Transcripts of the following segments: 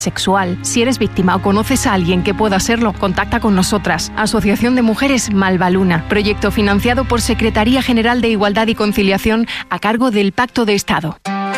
sexual. Si eres víctima o conoces a alguien que pueda serlo, contacta con nosotras. Asociación de Mujeres Malvaluna. Proyecto financiado por Secretaría General de Igualdad y Conciliación a cargo del Pacto de Estado.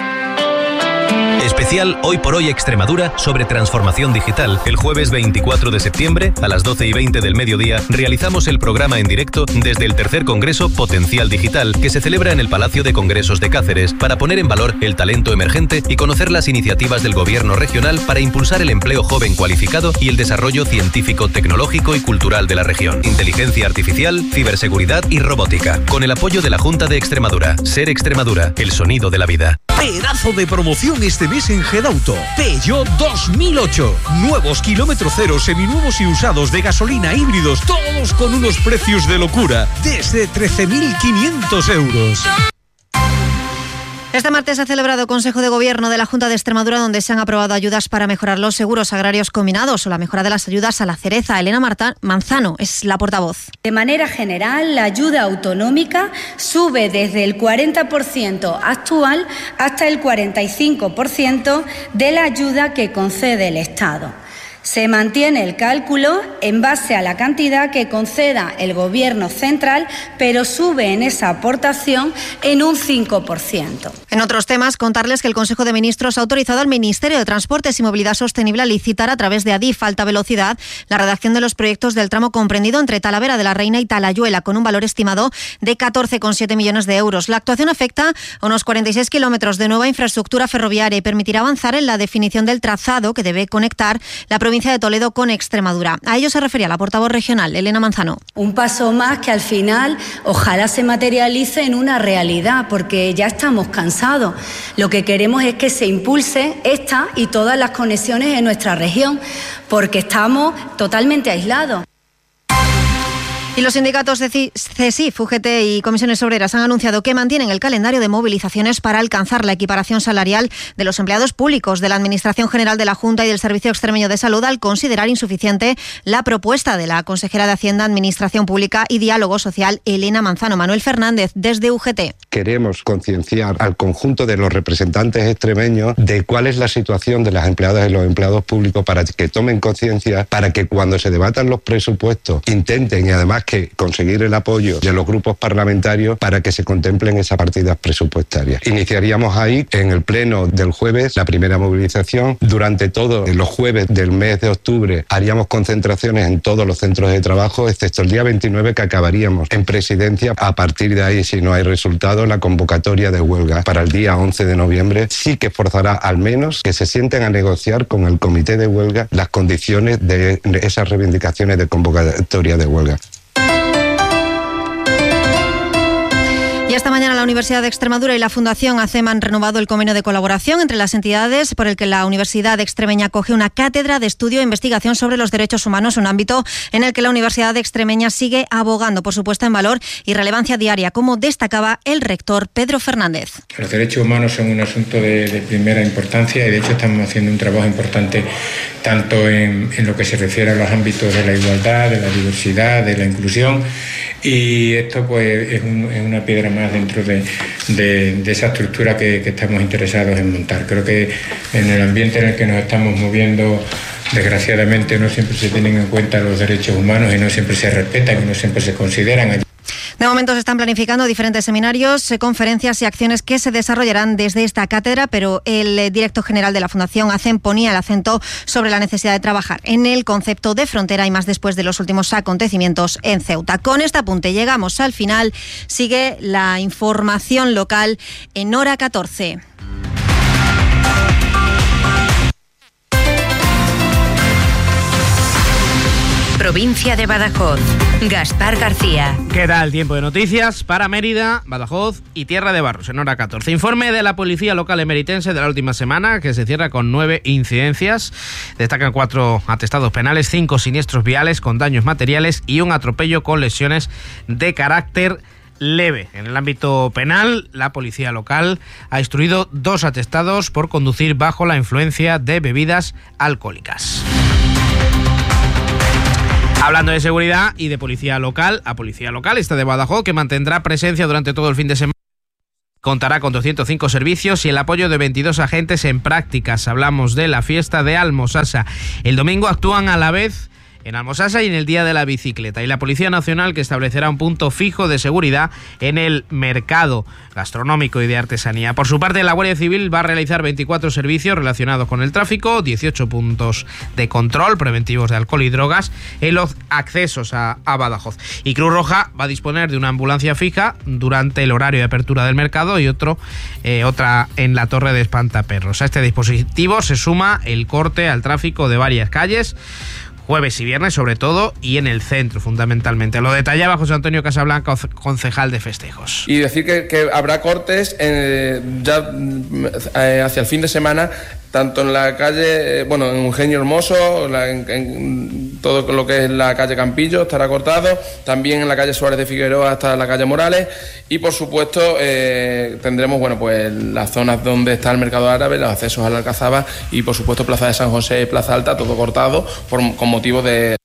Especial Hoy por Hoy Extremadura sobre transformación digital. El jueves 24 de septiembre, a las 12:20 del mediodía, realizamos el programa en directo desde el tercer Congreso Potencial Digital, que se celebra en el Palacio de Congresos de Cáceres, para poner en valor el talento emergente y conocer las iniciativas del Gobierno regional para impulsar el empleo joven cualificado y el desarrollo científico, tecnológico y cultural de la región. Inteligencia artificial, ciberseguridad y robótica. Con el apoyo de la Junta de Extremadura. Ser Extremadura, el sonido de la vida. Pedazo de promoción este mes en Gedauto. Peugeot 2008. Nuevos kilómetro cero, seminuevos y usados de gasolina, híbridos, todos con unos precios de locura. Desde 13.500 euros. Este martes se ha celebrado Consejo de Gobierno de la Junta de Extremadura, donde se han aprobado ayudas para mejorar los seguros agrarios combinados o la mejora de las ayudas a la cereza. Elena Manzano es la portavoz. De manera general, la ayuda autonómica sube desde el 40% actual hasta el 45% de la ayuda que concede el Estado. Se mantiene el cálculo en base a la cantidad que conceda el Gobierno central, pero sube en esa aportación en un 5%. En otros temas, contarles que el Consejo de Ministros ha autorizado al Ministerio de Transportes y Movilidad Sostenible a licitar a través de Adif Alta Velocidad la redacción de los proyectos del tramo comprendido entre Talavera de la Reina y Talayuela, con un valor estimado de 14,7 millones de euros. La actuación afecta a unos 46 kilómetros de nueva infraestructura ferroviaria y permitirá avanzar en la definición del trazado que debe conectar la provincia de Toledo con Extremadura. A ello se refería la portavoz regional, Elena Manzano. Un paso más que al final ojalá se materialice en una realidad, porque ya estamos cansados. Lo que queremos es que se impulse esta y todas las conexiones en nuestra región, porque estamos totalmente aislados. Y los sindicatos de CESIF, UGT y Comisiones Obreras han anunciado que mantienen el calendario de movilizaciones para alcanzar la equiparación salarial de los empleados públicos de la Administración General de la Junta y del Servicio Extremeño de Salud, al considerar insuficiente la propuesta de la consejera de Hacienda, Administración Pública y Diálogo Social, Elena Manzano. Manuel Fernández, desde UGT. Queremos concienciar al conjunto de los representantes extremeños de cuál es la situación de las empleadas y los empleados públicos para que tomen conciencia, para que cuando se debatan los presupuestos intenten, y además que conseguir el apoyo de los grupos parlamentarios para que se contemplen esas partidas presupuestarias. Iniciaríamos ahí, en el pleno del jueves, la primera movilización. Durante todos los jueves del mes de octubre haríamos concentraciones en todos los centros de trabajo, excepto el día 29, que acabaríamos en Presidencia. A partir de ahí, si no hay resultado, la convocatoria de huelga para el día 11 de noviembre sí que forzará al menos que se sienten a negociar con el comité de huelga las condiciones de esas reivindicaciones de convocatoria de huelga. Y esta mañana la Universidad de Extremadura y la Fundación ACEM han renovado el convenio de colaboración entre las entidades, por el que la Universidad Extremeña acoge una cátedra de estudio e investigación sobre los derechos humanos, un ámbito en el que la Universidad Extremeña sigue abogando por su puesta en valor y relevancia diaria, como destacaba el rector Pedro Fernández. Los derechos humanos son un asunto de primera importancia y de hecho estamos haciendo un trabajo importante tanto en lo que se refiere a los ámbitos de la igualdad, de la diversidad, de la inclusión, y esto pues es una piedra más dentro de esa estructura que estamos interesados en montar. Creo que en el ambiente en el que nos estamos moviendo, desgraciadamente no siempre se tienen en cuenta los derechos humanos y no siempre se respetan y no siempre se consideran. De momento se están planificando diferentes seminarios, conferencias y acciones que se desarrollarán desde esta cátedra, pero el director general de la Fundación ACEM ponía el acento sobre la necesidad de trabajar en el concepto de frontera y más después de los últimos acontecimientos en Ceuta. Con este apunte llegamos al final. Sigue la información local en Hora 14. Provincia de Badajoz. Gaspar García. ¿Qué tal? Tiempo de noticias para Mérida, Badajoz y Tierra de Barros en Hora 14. Informe de la Policía Local emeritense de la última semana, que se cierra con 9 incidencias. Destacan 4 atestados penales, 5 siniestros viales con daños materiales y un atropello con lesiones de carácter leve. En el ámbito penal, la Policía Local ha instruido 2 atestados por conducir bajo la influencia de bebidas alcohólicas. Hablando de seguridad y de policía local, a Policía Local, esta de Badajoz, que mantendrá presencia durante todo el fin de semana contará con 205 servicios y el apoyo de 22 agentes en prácticas. Hablamos de la fiesta de Almosasa. El domingo actúan a la vez en Almosasa y en el Día de la Bicicleta. Y la Policía Nacional, que establecerá un punto fijo de seguridad en el mercado gastronómico y de artesanía. Por su parte, la Guardia Civil va a realizar 24 servicios relacionados con el tráfico, 18 puntos de control preventivos de alcohol y drogas en los accesos a Badajoz. Y Cruz Roja va a disponer de una ambulancia fija durante el horario de apertura del mercado y otra en la Torre de Espantaperros. A este dispositivo se suma el corte al tráfico de varias calles, jueves y viernes sobre todo, y en el centro fundamentalmente. Lo detallaba José Antonio Casablanca, concejal de festejos. Y decir que habrá cortes ya hacia el fin de semana, tanto en la calle, en Eugenio Hermoso, en todo lo que es la calle Campillo estará cortado, también en la calle Suárez de Figueroa hasta la calle Morales, y por supuesto tendremos las zonas donde está el mercado árabe, los accesos a la Alcazaba y por supuesto Plaza de San José y Plaza Alta, todo cortado con motivo de...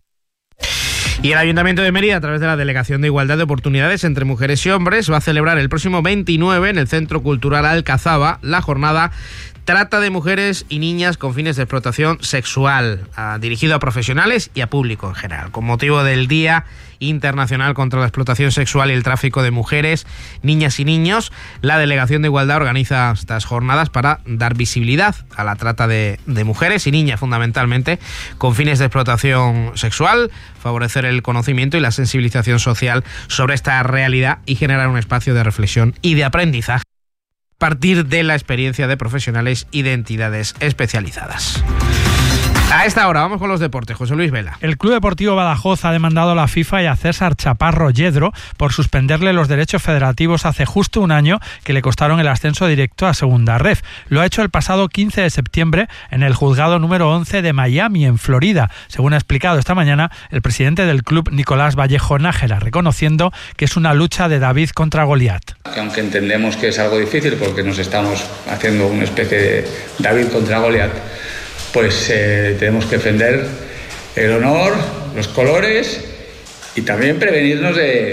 Y el Ayuntamiento de Mérida, a través de la Delegación de Igualdad de Oportunidades entre Mujeres y Hombres, va a celebrar el próximo 29 en el Centro Cultural Alcazaba la jornada Trata de mujeres y niñas con fines de explotación sexual, dirigido a profesionales y a público en general, con motivo del Día Internacional contra la Explotación Sexual y el Tráfico de Mujeres, Niñas y Niños. La Delegación de Igualdad organiza estas jornadas para dar visibilidad a la trata de mujeres y niñas, fundamentalmente, con fines de explotación sexual, favorecer el conocimiento y la sensibilización social sobre esta realidad y generar un espacio de reflexión y de aprendizaje a partir de la experiencia de profesionales y de entidades especializadas. A esta hora vamos con los deportes. José Luis Vela. El Club Deportivo Badajoz ha demandado a la FIFA y a César Chaparro Yedro por suspenderle los derechos federativos hace justo un año que le costaron el ascenso directo a Segunda Ref. Lo ha hecho el pasado 15 de septiembre en el juzgado número 11 de Miami, en Florida, según ha explicado esta mañana el presidente del club, Nicolás Vallejo Nájera, reconociendo que es una lucha de David contra Goliat. Aunque entendemos que es algo difícil porque nos estamos haciendo una especie de David contra Goliat, pues tenemos que defender el honor, los colores y también prevenirnos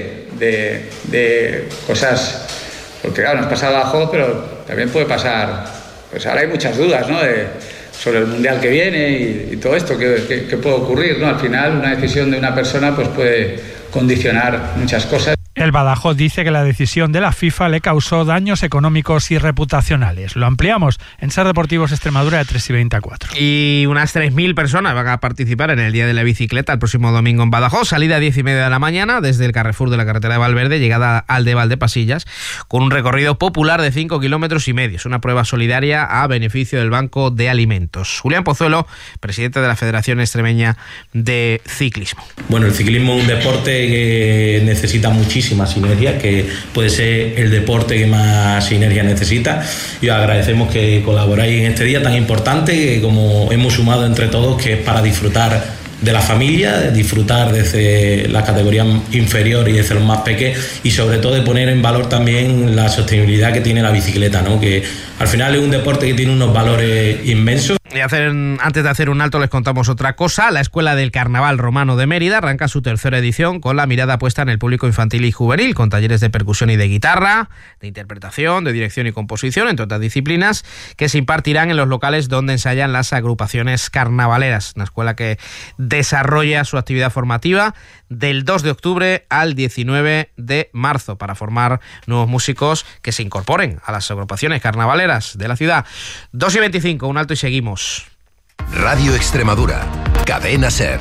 de cosas, porque claro, nos pasa abajo, pero también puede pasar, pues ahora hay muchas dudas, ¿no?, sobre el Mundial que viene y todo esto que puede ocurrir, ¿no? Al final una decisión de una persona pues puede condicionar muchas cosas. El Badajoz dice que la decisión de la FIFA le causó daños económicos y reputacionales. Lo ampliamos en SER Deportivos Extremadura de 3 y 20 a 4. Y unas 3.000 personas van a participar en el Día de la Bicicleta el próximo domingo en Badajoz. Salida a 10:30 de la mañana desde el Carrefour de la carretera de Valverde, llegada al de Valdepasillas, con un recorrido popular de 5,5 kilómetros. Es una prueba solidaria a beneficio del Banco de Alimentos. Julián Pozuelo, presidente de la Federación Extremeña de Ciclismo. Bueno, el ciclismo es un deporte que necesita muchísima sinergia, que puede ser el deporte que más sinergia necesita, y os agradecemos que colaboráis en este día tan importante que, como hemos sumado entre todos, que es para disfrutar de la familia, disfrutar desde la categoría inferior y desde los más pequeños, y sobre todo de poner en valor también la sostenibilidad que tiene la bicicleta, ¿no?, que al final es un deporte que tiene unos valores inmensos. Y antes de hacer un alto les contamos otra cosa. La Escuela del Carnaval Romano de Mérida arranca su tercera edición con la mirada puesta en el público infantil y juvenil, con talleres de percusión y de guitarra, de interpretación, de dirección y composición, entre otras disciplinas, que se impartirán en los locales donde ensayan las agrupaciones carnavaleras. Una escuela que desarrolla su actividad formativa del 2 de octubre al 19 de marzo para formar nuevos músicos que se incorporen a las agrupaciones carnavaleras de la ciudad. 2:25, un alto y seguimos. Radio Extremadura, Cadena SER.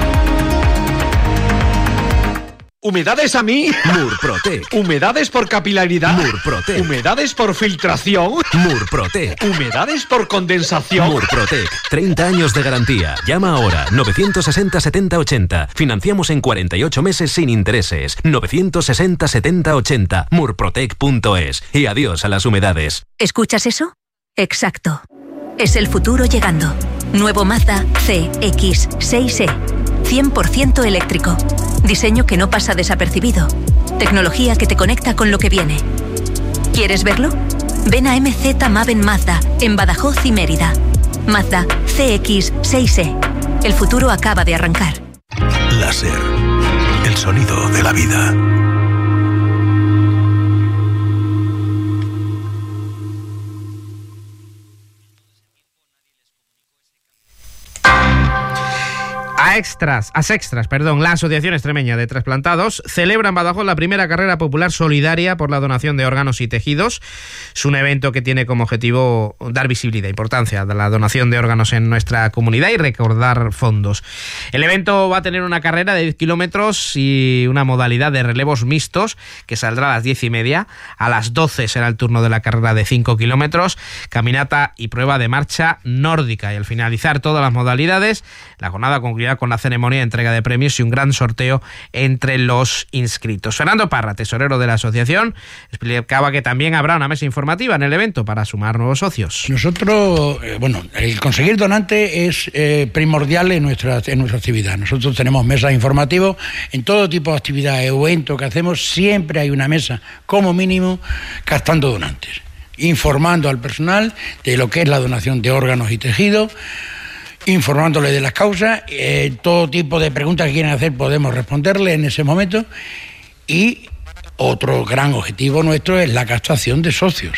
¿Humedades a mí? Murprotec. ¿Humedades por capilaridad? Murprotec. ¿Humedades por filtración? Murprotec. ¿Humedades por condensación? Murprotec, 30 años de garantía. Llama ahora, 960 70 80. Financiamos en 48 meses sin intereses. 960 70 80. Murprotec.es. Y adiós a las humedades. ¿Escuchas eso? Exacto. Es el futuro llegando. Nuevo Mazda CX-6e. 100% eléctrico. Diseño que no pasa desapercibido. Tecnología que te conecta con lo que viene. ¿Quieres verlo? Ven a MZ Maven Mazda, en Badajoz y Mérida. Mazda CX-6e. El futuro acaba de arrancar. Láser. El sonido de la vida. Asextras, la Asociación Extremeña de Trasplantados, celebra en Badajoz la primera carrera popular solidaria por la donación de órganos y tejidos. Es un evento que tiene como objetivo dar visibilidad e importancia a la donación de órganos en nuestra comunidad y recaudar fondos. El evento va a tener una carrera de 10 kilómetros y una modalidad de relevos mixtos que saldrá a las 10:30. A las 12 será el turno de la carrera de 5 kilómetros, caminata y prueba de marcha nórdica. Y al finalizar todas las modalidades, la jornada concluirá con la ceremonia de entrega de premios y un gran sorteo entre los inscritos. Fernando Parra, tesorero de la asociación, explicaba que también habrá una mesa informativa en el evento para sumar nuevos socios. Nosotros, el conseguir donantes es primordial en nuestra actividad. Nosotros tenemos mesas informativas en todo tipo de actividades o eventos que hacemos, siempre hay una mesa, como mínimo, captando donantes, informando al personal de lo que es la donación de órganos y tejidos, informándole de las causas, todo tipo de preguntas que quieran hacer podemos responderle en ese momento, y otro gran objetivo nuestro es la captación de socios.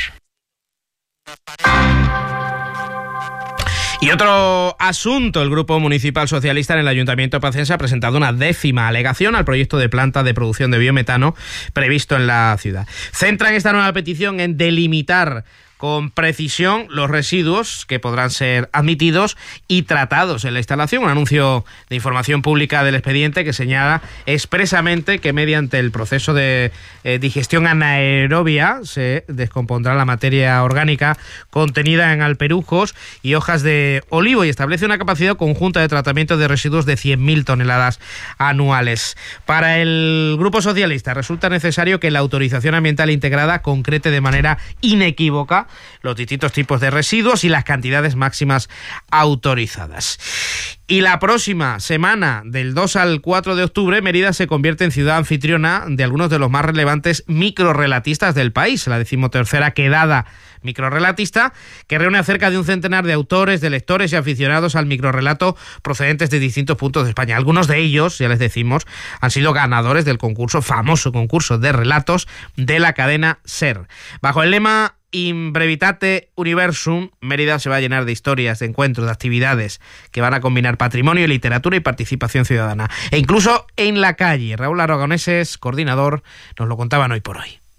Y otro asunto, el Grupo Municipal Socialista en el Ayuntamiento Pacense ha presentado una 10ª alegación al proyecto de planta de producción de biometano previsto en la ciudad. Centran esta nueva petición en delimitar con precisión los residuos que podrán ser admitidos y tratados en la instalación. Un anuncio de información pública del expediente que señala expresamente que mediante el proceso de digestión anaerobia se descompondrá la materia orgánica contenida en alperujos y hojas de olivo y establece una capacidad conjunta de tratamiento de residuos de 100.000 toneladas anuales. Para el Grupo Socialista resulta necesario que la autorización ambiental integrada concrete de manera inequívoca los distintos tipos de residuos y las cantidades máximas autorizadas. Y la próxima semana, del 2 al 4 de octubre, Mérida se convierte en ciudad anfitriona de algunos de los más relevantes microrrelatistas del país, la 13ª quedada microrrelatista, que reúne a cerca de un centenar de autores, de lectores y aficionados al microrrelato procedentes de distintos puntos de España. Algunos de ellos, ya les decimos, han sido ganadores del famoso concurso de relatos de la cadena SER. Bajo el lema In Brevitate Universum, Mérida se va a llenar de historias, de encuentros, de actividades que van a combinar patrimonio, literatura y participación ciudadana. E incluso en la calle. Raúl Aragoneses, coordinador, nos lo contaban hoy por hoy.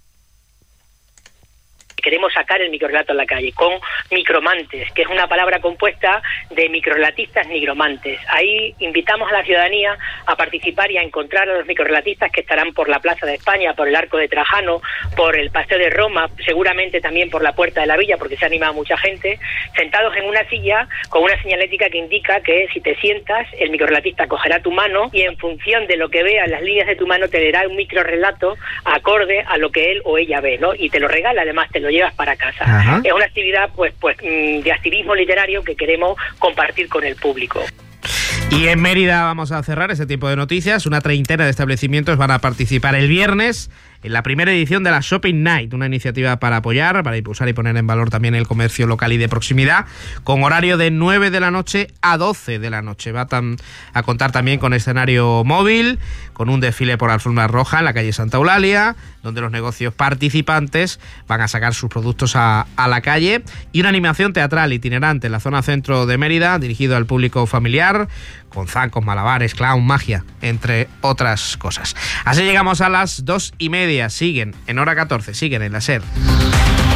Queremos sacar el microrrelato a la calle con micromantes, que es una palabra compuesta de microrelatistas nigromantes. Ahí invitamos a la ciudadanía a participar y a encontrar a los microrelatistas que estarán por la Plaza de España, por el Arco de Trajano, por el Paseo de Roma, seguramente también por la Puerta de la Villa, porque se ha animado mucha gente, sentados en una silla con una señalética que indica que si te sientas, el microrelatista cogerá tu mano y en función de lo que vea en las líneas de tu mano te dará un microrelato acorde a lo que él o ella ve, ¿no? Y te lo regala, además te lo llevas para casa. Ajá. Es una actividad pues de activismo literario que queremos compartir con el público. Y en Mérida vamos a cerrar ese tiempo de noticias. Una treintena de establecimientos van a participar el viernes en la primera edición de la Shopping Night, una iniciativa para apoyar, para impulsar y poner en valor también el comercio local y de proximidad, con horario de 9 de la noche a 12 de la noche. Va a contar también con escenario móvil, con un desfile por alfombra roja en la calle Santa Eulalia, donde los negocios participantes van a sacar sus productos a la calle, y una animación teatral itinerante en la zona centro de Mérida, dirigido al público familiar, con zancos, malabares, clown, magia, entre otras cosas. Así llegamos a las 2:30. Siguen en hora 14, siguen en la SER.